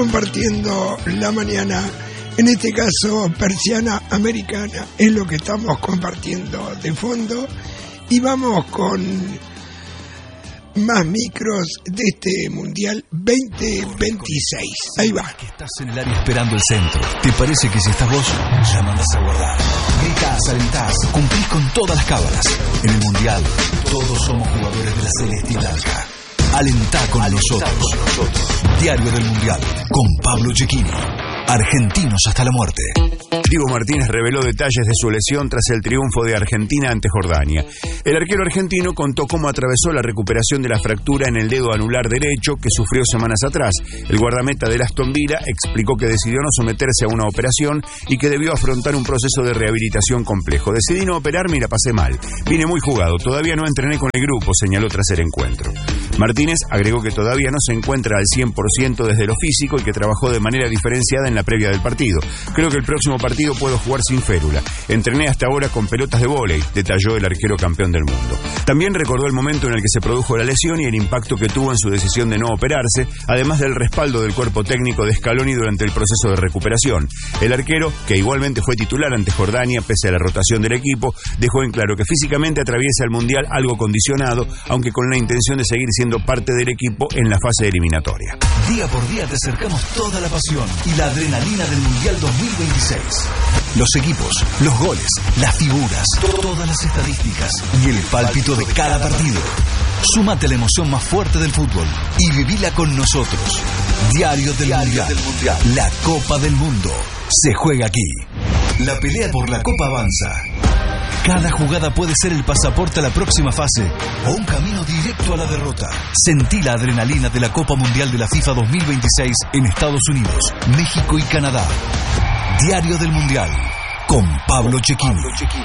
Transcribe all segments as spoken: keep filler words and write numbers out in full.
compartiendo la mañana. En este caso, Persiana Americana es lo que estamos compartiendo de fondo. Y vamos con más micros de este Mundial veinte veintiséis. Ahí va. Que estás en el área esperando el centro. ¿Te parece que si estás vos, ya mandas a guardar? Gritás, alentás, cumplís con todas las cábalas. En el Mundial, todos somos jugadores de la Celeste y Blanca. Alentá con, Alentá nosotros. con nosotros. Diario del Mundial, con Pablo Cecchini. Argentinos hasta la muerte. Diego Martínez reveló detalles de su lesión tras el triunfo de Argentina ante Jordania. El arquero argentino contó cómo atravesó la recuperación de la fractura en el dedo anular derecho que sufrió semanas atrás. El guardameta del Aston Villa explicó que decidió no someterse a una operación y que debió afrontar un proceso de rehabilitación complejo. Decidí no operarme y la pasé mal. Vine muy jugado, todavía no entrené con el grupo, señaló tras el encuentro. Martínez agregó que todavía no se encuentra al cien por ciento desde lo físico y que trabajó de manera diferenciada en la previa del partido. Creo que el próximo partido puedo jugar sin férula. Entrené hasta ahora con pelotas de vóley, detalló el arquero campeón del mundo. También recordó el momento en el que se produjo la lesión y el impacto que tuvo en su decisión de no operarse, además del respaldo del cuerpo técnico de Scaloni durante el proceso de recuperación. El arquero, que igualmente fue titular ante Jordania pese a la rotación del equipo, dejó en claro que físicamente atraviesa el Mundial algo condicionado, aunque con la intención de seguir siendo parte del equipo en la fase eliminatoria. Día por día te acercamos toda la pasión y la adrenalina del Mundial dos mil veintiséis. Los equipos, los goles, las figuras, todas las estadísticas y el pálpito de cada partido. Súmate a la emoción más fuerte del fútbol y vivila con nosotros. Diario del, Diario mundial. del Mundial. La Copa del Mundo se juega aquí. La pelea por la Copa avanza. Cada jugada puede ser el pasaporte a la próxima fase o un camino directo a la derrota. Sentí la adrenalina de la Copa Mundial de la FIFA dos mil veintiséis en Estados Unidos, México y Canadá. Diario del Mundial, con Pablo Cecchini.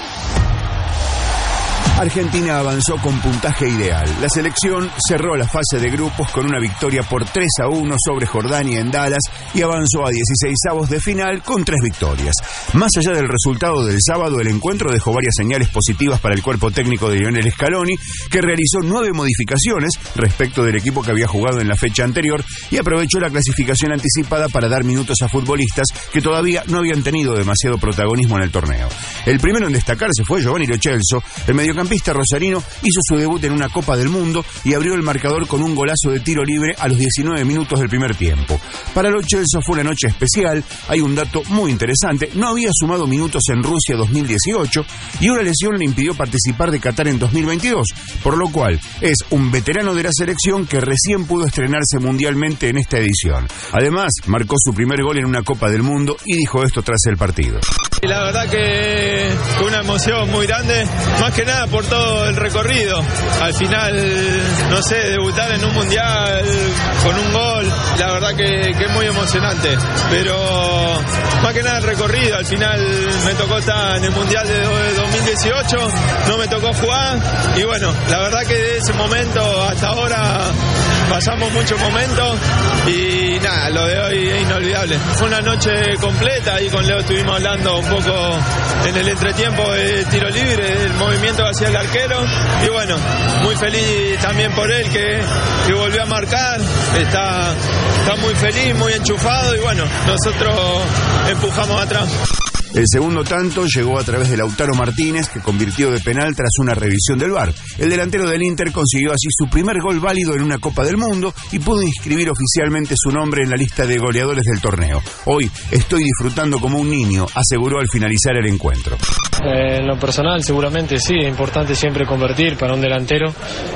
Argentina avanzó con puntaje ideal. La selección cerró la fase de grupos con una victoria por tres a uno sobre Jordania en Dallas y avanzó a dieciseisavos de final con tres victorias. Más allá del resultado del sábado, el encuentro dejó varias señales positivas para el cuerpo técnico de Lionel Scaloni, que realizó nueve modificaciones respecto del equipo que había jugado en la fecha anterior y aprovechó la clasificación anticipada para dar minutos a futbolistas que todavía no habían tenido demasiado protagonismo en el torneo. El primero en destacarse fue Giovanni Lo Celso. El mediocampista rosarino hizo su debut en una Copa del Mundo y abrió el marcador con un golazo de tiro libre a los diecinueve minutos del primer tiempo. Para Lo Celso fue una noche especial. Hay un dato muy interesante: no había sumado minutos en Rusia dos mil dieciocho y una lesión le impidió participar de Qatar en dos mil veintidós, por lo cual es un veterano de la selección que recién pudo estrenarse mundialmente en esta edición. Además, marcó su primer gol en una Copa del Mundo y dijo esto tras el partido. Y la verdad que fue una emoción muy grande, más que nada por todo el recorrido. Al final, no sé, debutar en un mundial con un gol, la verdad que, que es muy emocionante. Pero más que nada el recorrido. Al final me tocó estar en el mundial de dos mil dieciocho, no me tocó jugar. Y bueno, la verdad que de ese momento hasta ahora pasamos muchos momentos y nada, lo de hoy es inolvidable. Fue una noche completa y con Leo estuvimos hablando un poco en el entretiempo de tiro libre, del movimiento que hacía el arquero y bueno, muy feliz también por él que, que volvió a marcar, está, está muy feliz, muy enchufado y bueno, nosotros empujamos atrás. El segundo tanto llegó a través de Lautaro Martínez, que convirtió de penal tras una revisión del V A R. El delantero del Inter consiguió así su primer gol válido en una Copa del Mundo y pudo inscribir oficialmente su nombre en la lista de goleadores del torneo. Hoy estoy disfrutando como un niño, aseguró al finalizar el encuentro. Eh, en lo personal seguramente sí, es importante siempre convertir para un delantero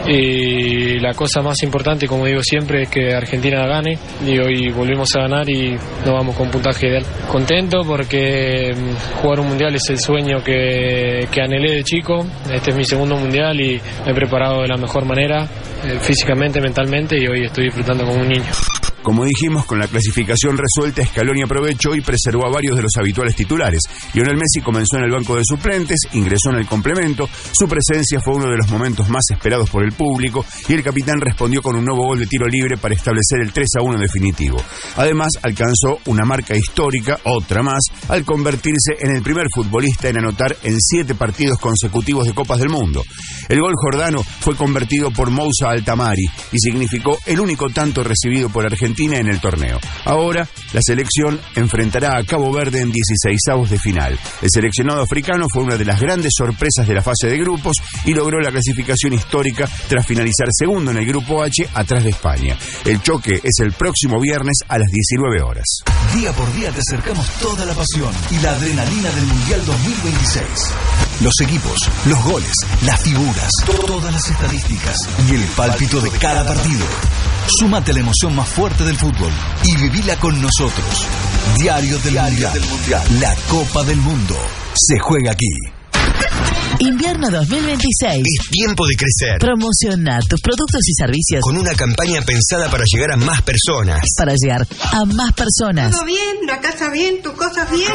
y la cosa más importante, como digo siempre, es que Argentina gane y hoy volvimos a ganar y nos vamos con puntaje ideal. Contento porque jugar un mundial es el sueño que, que anhelé de chico. Este es mi segundo mundial y me he preparado de la mejor manera, eh, físicamente, mentalmente, y hoy estoy disfrutando como un niño. Como dijimos, con la clasificación resuelta, Scaloni aprovechó y preservó a varios de los habituales titulares. Lionel Messi comenzó en el banco de suplentes, ingresó en el complemento, su presencia fue uno de los momentos más esperados por el público y el capitán respondió con un nuevo gol de tiro libre para establecer el tres a uno definitivo. Además, alcanzó una marca histórica, otra más, al convertirse en el primer futbolista en anotar en siete partidos consecutivos de Copas del Mundo. El gol jordano fue convertido por Moussa Altamari y significó el único tanto recibido por Argentina Argentina en el torneo. Ahora, la selección enfrentará a Cabo Verde en dieciseisavos de final. El seleccionado africano fue una de las grandes sorpresas de la fase de grupos y logró la clasificación histórica tras finalizar segundo en el grupo H atrás de España. El choque es el próximo viernes a las diecinueve horas. Día por día te acercamos toda la pasión y la adrenalina del Mundial dos mil veintiséis. Los equipos, los goles, las figuras, todas las estadísticas y el pálpito de cada partido. Súmate a la emoción más fuerte del fútbol y vivila con nosotros. Diario del, Diario mundial. del Mundial. La Copa del Mundo se juega aquí. Invierno dos mil veintiséis. Es tiempo de crecer. Promociona tus productos y servicios con una campaña pensada para llegar a más personas. Para llegar a más personas. Todo bien, la casa bien, tus cosas bien.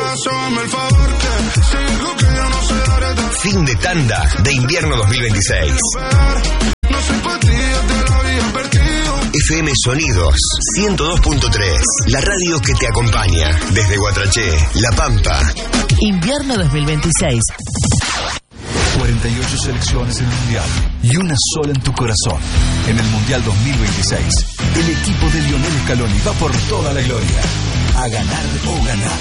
Fin de tanda de invierno dos mil veintiséis. F M Sonidos ciento dos punto tres, la radio que te acompaña desde Guatraché, La Pampa. Invierno dos mil veintiséis. cuarenta y ocho selecciones en el Mundial y una sola en tu corazón. En el Mundial dos mil veintiséis, el equipo de Lionel Scaloni va por toda la gloria. A ganar o ganar.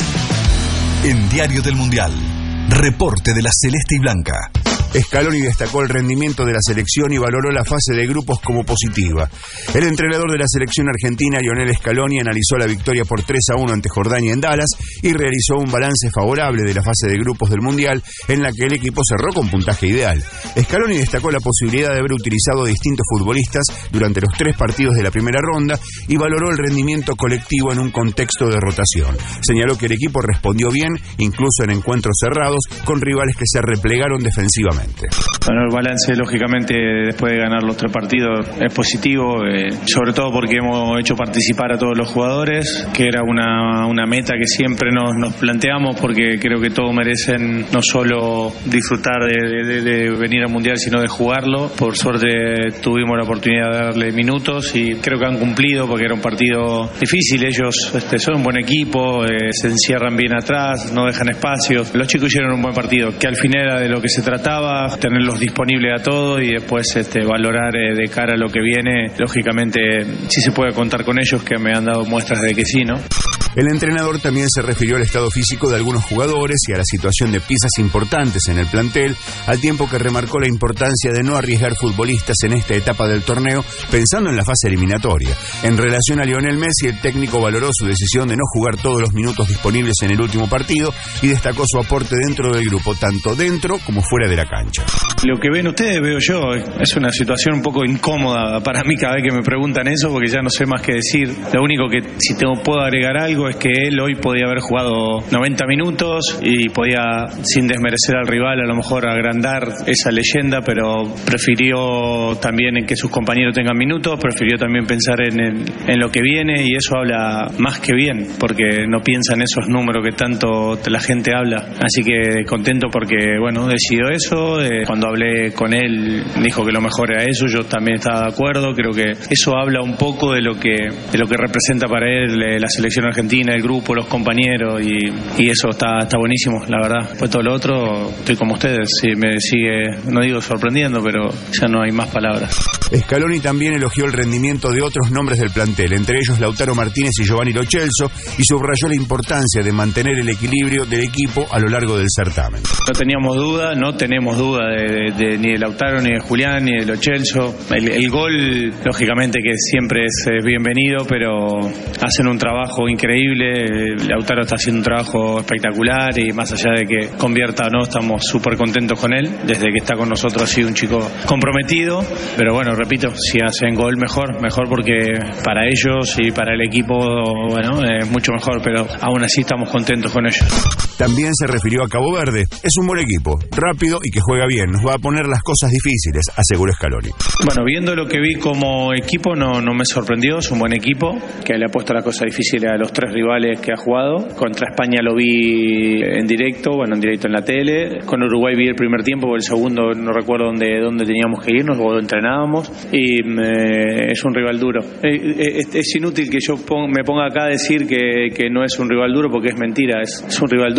En Diario del Mundial, reporte de la Celeste y Blanca. Scaloni destacó el rendimiento de la selección y valoró la fase de grupos como positiva. El entrenador de la selección argentina, Lionel Scaloni, analizó la victoria por tres a uno ante Jordania en Dallas y realizó un balance favorable de la fase de grupos del Mundial, en la que el equipo cerró con puntaje ideal. Scaloni destacó la posibilidad de haber utilizado distintos futbolistas durante los tres partidos de la primera ronda y valoró el rendimiento colectivo en un contexto de rotación. Señaló que el equipo respondió bien, incluso en encuentros cerrados, con rivales que se replegaron defensivamente. Bueno, el balance, lógicamente, después de ganar los tres partidos, es positivo, eh, sobre todo porque hemos hecho participar a todos los jugadores, que era una, una meta que siempre nos, nos planteamos, porque creo que todos merecen no solo disfrutar de, de, de venir al Mundial, sino de jugarlo. Por suerte tuvimos la oportunidad de darle minutos y creo que han cumplido, porque era un partido difícil. Ellos este, son un buen equipo, eh, se encierran bien atrás, no dejan espacios. Los chicos hicieron un buen partido, que al final era de lo que se trataba, tenerlos disponibles a todo y después este, valorar eh, de cara a lo que viene. Lógicamente, sí se puede contar con ellos, que me han dado muestras de que sí, ¿no? El entrenador también se refirió al estado físico de algunos jugadores y a la situación de piezas importantes en el plantel, al tiempo que remarcó la importancia de no arriesgar futbolistas en esta etapa del torneo, pensando en la fase eliminatoria. En relación a Lionel Messi, el técnico valoró su decisión de no jugar todos los minutos disponibles en el último partido y destacó su aporte dentro del grupo, tanto dentro como fuera de la cancha. Lo que ven ustedes, veo yo. Es una situación un poco incómoda para mí cada vez que me preguntan eso, porque ya no sé más qué decir. Lo único que, si tengo, puedo agregar algo, es que él hoy podía haber jugado noventa minutos y podía, sin desmerecer al rival, a lo mejor agrandar esa leyenda, pero prefirió también en que sus compañeros tengan minutos, prefirió también pensar en, el, en lo que viene, y eso habla más que bien, porque no piensa en esos números que tanto la gente habla. Así que contento porque, bueno, decidió eso. Eh, cuando hablé con él, dijo que lo mejor era eso, yo también estaba de acuerdo. Creo que eso habla un poco de lo que, de lo que representa para él eh, la selección argentina, el grupo, los compañeros, y, y eso está, está buenísimo, la verdad. Pues todo lo otro, estoy como ustedes, sí, me sigue, no digo sorprendiendo, pero ya no hay más palabras. Scaloni también elogió el rendimiento de otros nombres del plantel, entre ellos Lautaro Martínez y Giovanni Lo Celso, y subrayó la importancia de mantener el equilibrio del equipo a lo largo del certamen. No teníamos duda, no tenemos duda de, de, de, ni de Lautaro, ni de Julián, ni de Lo Celso. El, el gol, lógicamente que siempre es eh, bienvenido, pero hacen un trabajo increíble. Lautaro está haciendo un trabajo espectacular, y más allá de que convierta o no, estamos súper contentos con él. Desde que está con nosotros ha sido un chico comprometido, pero bueno, repito, si hacen gol, mejor, mejor porque para ellos y para el equipo, bueno, es mucho mejor, pero aún así estamos contentos con ellos. También se refirió a Cabo Verde. Es un buen equipo, rápido y que juega bien. Nos va a poner las cosas difíciles, aseguró Scaloni. Bueno, viendo lo que vi como equipo, no, no me sorprendió. Es un buen equipo, que le ha puesto las cosas difíciles a los tres rivales que ha jugado. Contra España lo vi en directo, bueno, en directo en la tele. Con Uruguay vi el primer tiempo, el segundo no recuerdo dónde, dónde teníamos que irnos, o entrenábamos. Y eh, es un rival duro. Eh, es, es inútil que yo pon, me ponga acá a decir que, que no es un rival duro, porque es mentira. Es, es un rival duro.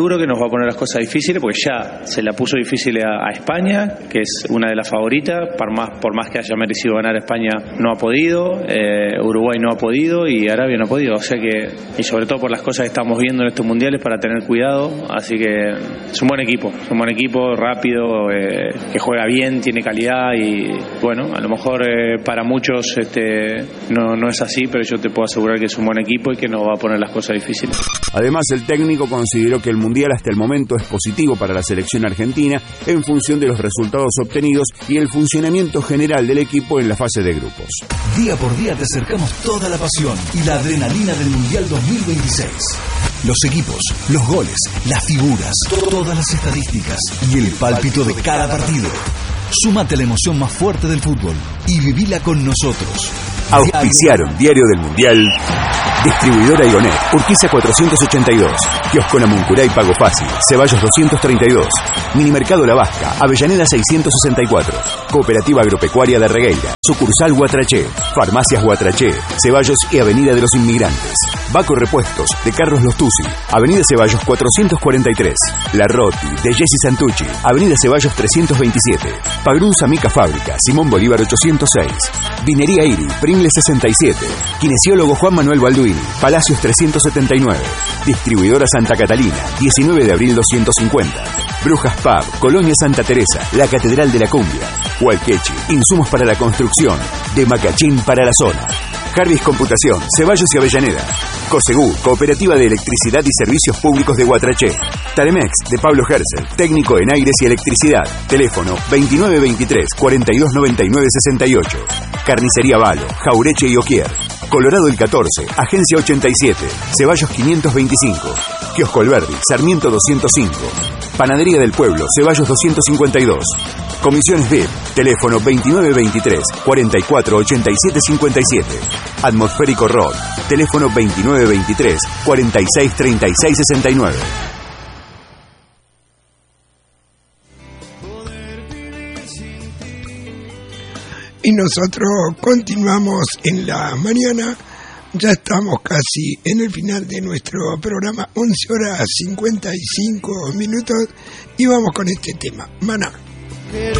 seguro que nos va a poner las cosas difíciles, porque ya se la puso difícil a, a España, que es una de las favoritas, por más, por más que haya merecido ganar España, no ha podido, eh, Uruguay no ha podido y Arabia no ha podido, o sea que, y sobre todo por las cosas que estamos viendo en estos mundiales, para tener cuidado, así que es un buen equipo, es un buen equipo, rápido, eh, que juega bien, tiene calidad y bueno, a lo mejor eh, para muchos este, no, no es así, pero yo te puedo asegurar que es un buen equipo y que nos va a poner las cosas difíciles. Además, el técnico consideró que el Mundial hasta el momento es positivo para la selección argentina en función de los resultados obtenidos y el funcionamiento general del equipo en la fase de grupos. Día por día te acercamos toda la pasión y la adrenalina del Mundial dos mil veintiséis. Los equipos, los goles, las figuras, todas las estadísticas y el pálpito de cada partido. Súmate a la emoción más fuerte del fútbol y vivila con nosotros. Auspiciaron Diario del Mundial, Distribuidora Igonet, Urquiza cuatrocientos ochenta y dos, Kiosco Namuncurá y Pago Fácil, Ceballos doscientos treinta y dos, Minimercado La Vasca, Avellaneda seiscientos sesenta y cuatro, Cooperativa Agropecuaria de Regueira, Sucursal Guatraché, Farmacias Guatraché, Ceballos y Avenida de los Inmigrantes, Baco Repuestos, de Carlos Lostusi, Avenida Ceballos cuatrocientos cuarenta y tres, La Roti, de Jessy Santucci, Avenida Ceballos trescientos veintisiete, Pagrunza Mica Fábrica, Simón Bolívar ochocientos seis, Vinería Iri, Pringles sesenta y siete, Kinesiólogo Juan Manuel Balduini, Palacios trescientos setenta y nueve, Distribuidora Santa Catalina, diecinueve de abril doscientos cincuenta, Brujas Pub, Colonia Santa Teresa, la Catedral de la Cumbia, Hualquechi, insumos para la construcción, de Macachín para la zona, Jarvis Computación, Ceballos y Avellaneda, Cosegú, Cooperativa de Electricidad y Servicios Públicos de Guatraché, Talemex, de Pablo Hersel, técnico en aires y electricidad, teléfono veintinueve veintitrés cuarenta y dos noventa y nueve sesenta y ocho, Carnicería Valo, Jaureche y Oquier, Colorado el catorce, Agencia ochenta y siete, Ceballos quinientos veinticinco, Kiosco Alberdi, Sarmiento doscientos cinco, Panadería del Pueblo, Ceballos doscientos cincuenta y dos, Comisiones V I P, teléfono veintinueve veintitrés cuarenta y cuatro ochenta y siete cincuenta y siete, Atmosférico Rock, teléfono veintinueve veintitrés cuarenta y seis treinta y seis sesenta y nueve. Y nosotros continuamos en la mañana, ya estamos casi en el final de nuestro programa, once horas cincuenta y cinco minutos, y vamos con este tema, Maná.